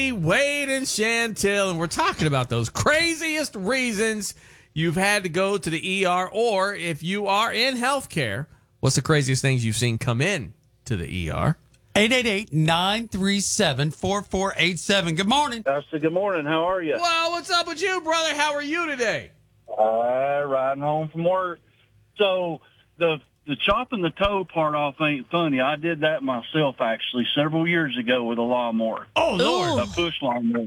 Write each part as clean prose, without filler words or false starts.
Wade and Chantel, and we're talking about those craziest reasons you've had to go to the ER, or if you are in healthcare, what's the craziest things you've seen come in to the ER? 888-937-4487. Good morning. Good morning. How are you? Well, what's up with you, brother? How are you today? Riding home from work. So the chopping the toe part off ain't funny. I did that myself, actually, several years ago with a lawnmower. Oh, Lord. A push lawnmower.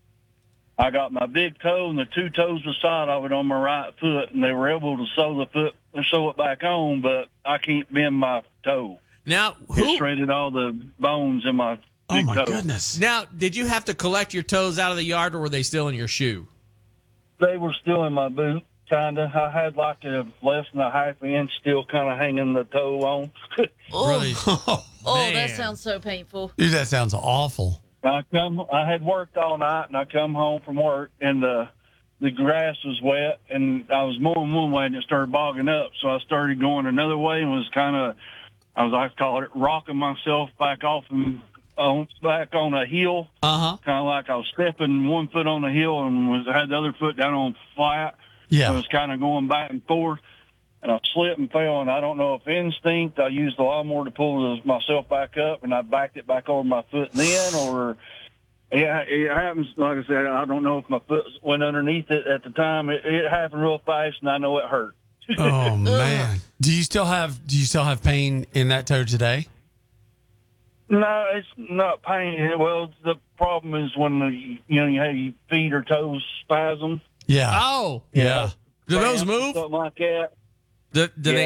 I got my big toe and the two toes beside of it on my right foot, and they were able to sew it back on, but I can't bend my toe. Now, It shredded all the bones in my big toe. Goodness. Now, did you have to collect your toes out of the yard, or were they still in your shoe? They were still in my boot, kind of. I had like a less than a half inch still kind of hanging the toe on. Really? Oh, Man. that sounds so painful. Dude, that sounds awful. I had worked all night, and I come home from work, and the grass was wet, and I was mowing one way, and it started bogging up. So I started going another way, and was kind of, I call it, rocking myself back off and back on a hill. Uh-huh. Kind of like I was stepping one foot on the hill and had the other foot down on flat. Yeah. I was kind of going back and forth, and I slipped and fell, and I don't know if instinct, I used the lawnmower to pull myself back up, and I backed it back over my foot then, or it happens, like I said, I don't know if my foot went underneath it at the time. It happened real fast, and I know it hurt. Oh man. Do you still have pain in that toe today? No, it's not pain. Well, the problem is when you have your feet or toes spasm. Yeah. Oh. Yeah. Do those move? Something like that. Do they?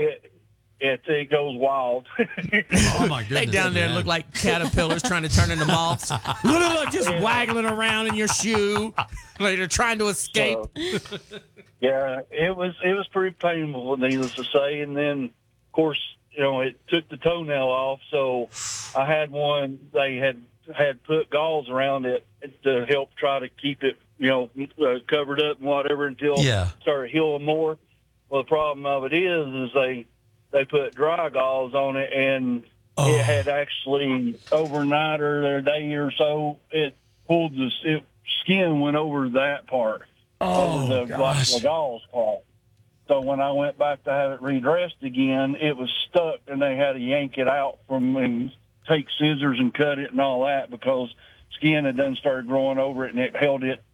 It goes wild. Oh my They goodness. down there man. look like caterpillars trying to turn into moths. Look, just waggling around in your shoe, like they're trying to escape. So, yeah, it was pretty painful, needless to say. And then, of course, it took the toenail off. So I had one. They had put gauze around it to help try to keep it, covered up and whatever until it started healing more. Well, the problem of it is they put dry gauze on it, and it had actually overnight or a day or so, it pulled skin went over that part. Over the gauze part. So when I went back to have it redressed again, it was stuck, and they had to yank it out and take scissors and cut it and all that because skin had done started growing over it, and it held the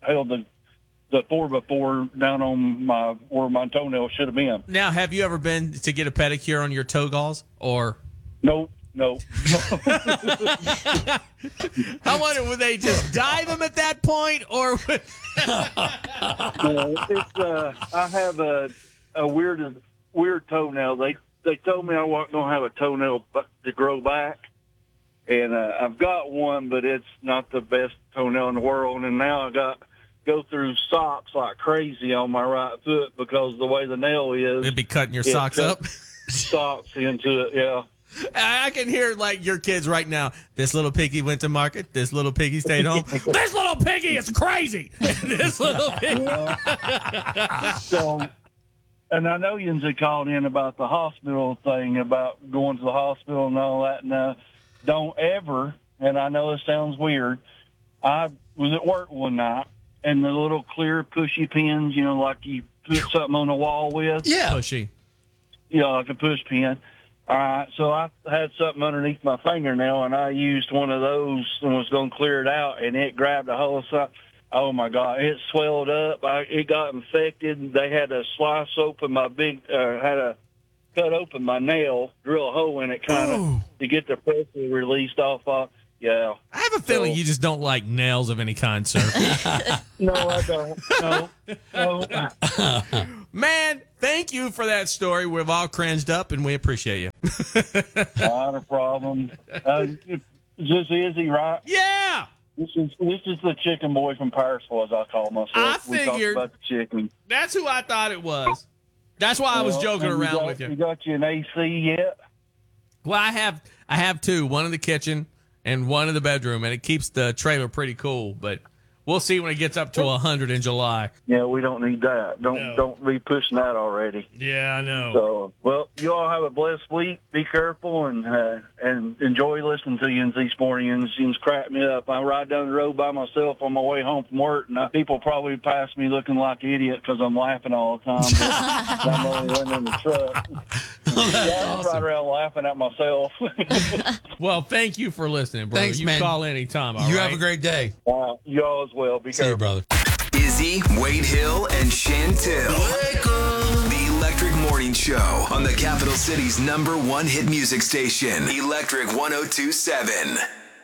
4x4 down on where my toenail should have been. Now, have you ever been to get a pedicure on your toe galls? Or Nope. I wonder, would they just dye them at that point, or? I have a weird toenail. They told me I wasn't gonna have a toenail to grow back, and I've got one, but it's not the best toenail in the world. And now I go through socks like crazy on my right foot because the way the nail is. It'd be cutting your socks up. Socks into it, yeah. I can hear like your kids right now. This little piggy went to market. This little piggy stayed home. This little piggy is crazy. This little piggy. So, and I know you had called in about the hospital thing, about going to the hospital and all that. Now, don't ever, and I know this sounds weird, I was at work one night, and the little clear pushy pins, like you put something on the wall with. Yeah. Pushy. Like a push pin. All right, so I had something underneath my fingernail, and I used one of those and was going to clear it out, and it grabbed a whole side. Oh, my God, it swelled up. It got infected. They had to slice open had to cut open my nail, drill a hole in it kind of to get the pressure released off of. Yeah. I have a feeling you just don't like nails of any kind, sir. No, I don't. No. Man, thank you for that story. We've all cringed up, and we appreciate you. Not a problem. Is this Izzy, right? Yeah. This is the chicken boy from Parisville, as I call myself. I We talked figured. about the chicken. That's who I thought it was. That's why I was joking and around with You you. got you an AC yet? Well, I have two, one in the kitchen and one in the bedroom, and it keeps the trailer pretty cool. But We'll see when it gets up to 100 in July. Yeah, we don't need that. Don't be pushing that already. Yeah, I know. So, well, you all have a blessed week. Be careful and enjoy listening to you in these mornings. You crack me up. I ride down the road by myself on my way home from work, and people probably pass me looking like an idiot because I'm laughing all the time. But I'm only running in the truck. I ride around laughing at myself. Well, thank you for listening, brother. Thanks, you man. call anytime. You have a great day. You all as well. Be See you, careful. brother. Izzy, Wade Hill, and Chantel. The Electric Morning Show on the capital city's #1 hit music station, Electric 102.7.